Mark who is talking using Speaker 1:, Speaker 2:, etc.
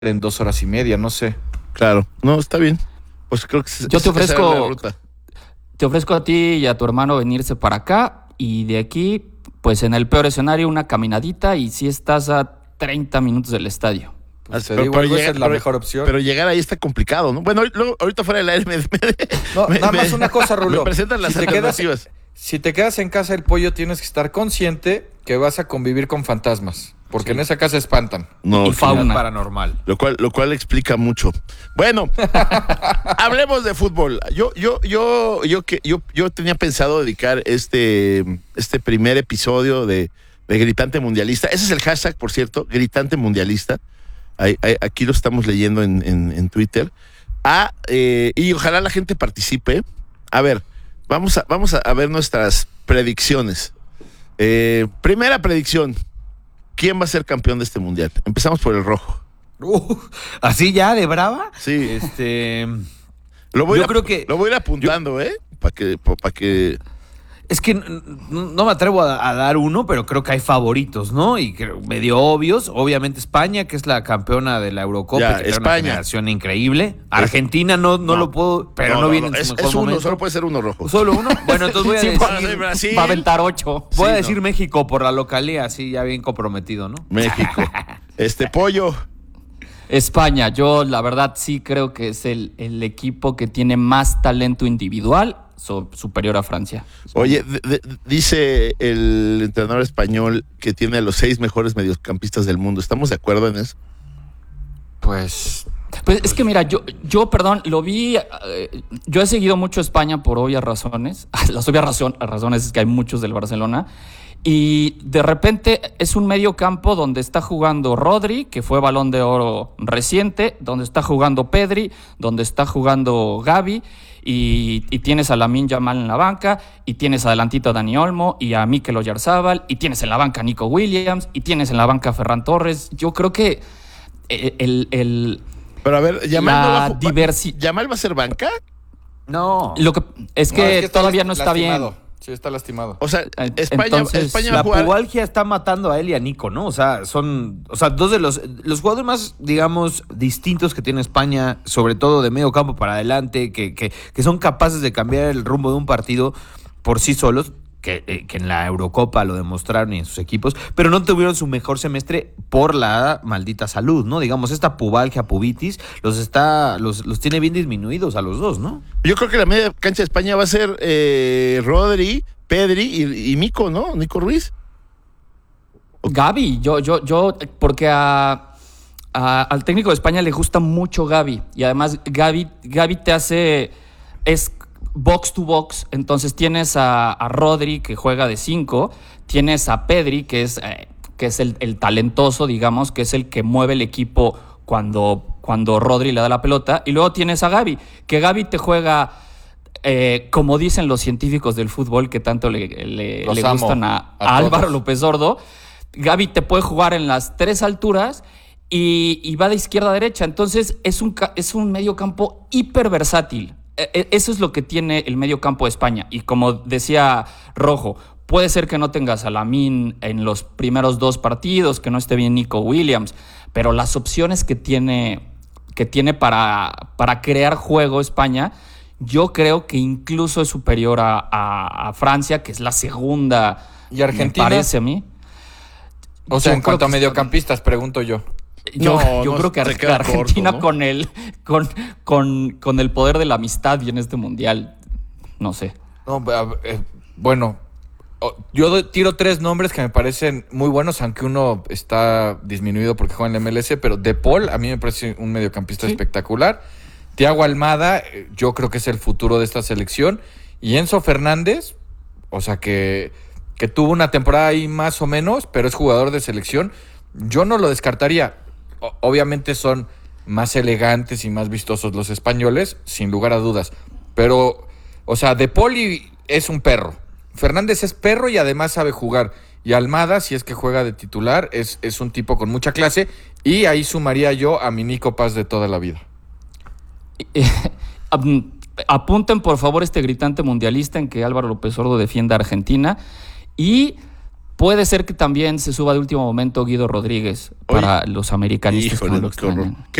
Speaker 1: en 2 horas y media, no sé.
Speaker 2: Claro, no, está bien. Pues creo que
Speaker 3: Yo te
Speaker 2: esa era la
Speaker 3: ofrezco,
Speaker 2: ruta.
Speaker 3: te ofrezco a ti y a tu hermano venirse para acá y de aquí, pues en el peor escenario, una caminadita y si estás a 30 minutos del estadio.
Speaker 1: Pues te digo algo, esa es la mejor opción.
Speaker 2: Pero llegar ahí está complicado, ¿no? Bueno, ahorita fuera del aire
Speaker 1: No, nada más una cosa, Rulo.
Speaker 2: Me presentan las alternativas.
Speaker 1: Si te quedas en casa del pollo, tienes que estar consciente que vas a convivir con fantasmas. Porque en esa casa espantan.
Speaker 2: No,
Speaker 3: Y fauna.
Speaker 4: Paranormal.
Speaker 2: Lo cual explica mucho. Bueno, hablemos de fútbol. Yo tenía pensado dedicar este primer episodio de Gritante Mundialista. Ese es el hashtag, por cierto, Gritante Mundialista. Aquí lo estamos leyendo en Twitter. Y ojalá la gente participe. A ver, vamos a ver nuestras predicciones. Primera predicción. ¿Quién va a ser campeón de este mundial? Empezamos por el rojo.
Speaker 4: ¿Así ya, de brava?
Speaker 2: Sí.
Speaker 4: Yo creo que...
Speaker 2: Lo voy a ir apuntando, para que...
Speaker 4: Es que no me atrevo a dar uno, pero creo que hay favoritos, ¿no? Y medio obvios. Obviamente España, que es la campeona de la Eurocopa,
Speaker 2: Ya,
Speaker 4: que tiene una
Speaker 2: España.
Speaker 4: generación increíble. Argentina no lo puedo, pero no viene en su mejor
Speaker 2: es uno,
Speaker 4: momento.
Speaker 2: solo puede ser uno rojo.
Speaker 4: ¿Solo uno? Bueno, entonces voy a
Speaker 3: Sí,
Speaker 4: decir...
Speaker 2: Brasil.
Speaker 3: Va a aventar 8.
Speaker 4: Voy a
Speaker 2: Sí,
Speaker 4: decir México por la localía, así ya bien comprometido, ¿no?
Speaker 2: México. Pollo.
Speaker 3: España, yo la verdad sí creo que es el equipo que tiene más talento individual superior a Francia.
Speaker 2: Oye, dice el entrenador español que tiene a los 6 mejores mediocampistas del mundo. ¿Estamos de acuerdo en eso?
Speaker 1: Pues
Speaker 3: Es que mira, yo perdón, lo vi, yo he seguido mucho España por obvias razones. Las obvias razones es que hay muchos del Barcelona. Y de repente es un medio campo donde está jugando Rodri, que fue Balón de Oro reciente, donde está jugando Pedri, donde está jugando Gavi, y tienes a Lamine Yamal en la banca, y tienes adelantito a Dani Olmo, y a Mikel Oyarzabal, y tienes en la banca a Nico Williams, y tienes en la banca a Ferran Torres. Yo creo que
Speaker 2: Pero a ver,
Speaker 3: Yamal
Speaker 2: ¿Yamal va a ser banca?
Speaker 4: No.
Speaker 3: lo que es que,
Speaker 1: está
Speaker 3: todavía no está
Speaker 1: lastimado.
Speaker 3: bien.
Speaker 1: Sí, está lastimado.
Speaker 2: O sea,
Speaker 3: Entonces,
Speaker 2: España va a
Speaker 4: La
Speaker 2: jugar...
Speaker 4: pubalgia está matando a él y a Nico, ¿no? O sea, son dos de los jugadores más, digamos, distintos que tiene España, sobre todo de medio campo para adelante, que son capaces de cambiar el rumbo de un partido por sí solos, que en la Eurocopa lo demostraron y en sus equipos, pero no tuvieron su mejor semestre por la maldita salud, ¿no? Digamos, esta pubalgia, pubitis, los tiene bien disminuidos a los dos, ¿no?
Speaker 2: Yo creo que la media cancha de España va a ser Rodri, Pedri y Nico, ¿no? Nico Ruiz.
Speaker 3: Gavi, yo, porque al técnico de España le gusta mucho Gavi, y además Gavi te hace, es box to box, entonces tienes a Rodri que juega de 5, tienes a Pedri que es el talentoso, digamos, que es el que mueve el equipo cuando Rodri le da la pelota, y luego tienes a Gavi, que Gavi te juega... como dicen los científicos del fútbol que tanto le gustan a Álvaro López Sordo, Gavi te puede jugar en las 3 alturas y va de izquierda a derecha. Entonces es un medio campo hiper versátil. Eso es lo que tiene el medio campo de España. Y como decía Rojo, puede ser que no tengas a Lamine en los primeros 2 partidos, que no esté bien Nico Williams, pero las opciones que tiene para crear juego España, yo creo que incluso es superior a Francia, que es la segunda.
Speaker 1: ¿Y Argentina?
Speaker 3: Me parece a mí.
Speaker 1: O sea,
Speaker 3: Yo
Speaker 1: en
Speaker 3: creo
Speaker 1: cuanto a
Speaker 3: que
Speaker 1: mediocampistas, pregunto yo.
Speaker 3: Yo
Speaker 2: No,
Speaker 3: creo que
Speaker 2: se queda
Speaker 3: Argentina
Speaker 2: corto, ¿no?
Speaker 3: con el poder de la amistad y en este mundial, no sé.
Speaker 1: No, bueno, yo tiro 3 nombres que me parecen muy buenos, aunque uno está disminuido porque juega en la MLS, pero De Paul a mí me parece un mediocampista espectacular. Thiago Almada, yo creo que es el futuro de esta selección. Y Enzo Fernández, o sea que tuvo una temporada ahí más o menos, pero es jugador de selección. Yo no lo descartaría. Obviamente son más elegantes y más vistosos los españoles, sin lugar a dudas. Pero, o sea, De Paul es un perro. Fernández es perro y además sabe jugar. Y Almada, si es que juega de titular, es un tipo con mucha clase. Y ahí sumaría yo a mi Nico Paz de toda la vida.
Speaker 3: Apunten por favor este gritante mundialista en que Álvaro López Sordo defienda a Argentina y puede ser que también se suba de último momento Guido Rodríguez para los americanistas que no
Speaker 2: Híjole,
Speaker 3: lo
Speaker 2: qué horror.
Speaker 3: extrañan.